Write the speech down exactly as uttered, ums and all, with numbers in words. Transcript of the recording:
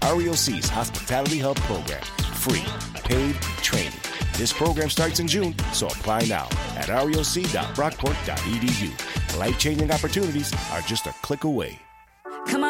R E O C's Hospitality Hub program. Free, paid training. This program starts in June, so apply now at reoc dot brockport dot e d u. Life-changing opportunities are just a click away. Come on.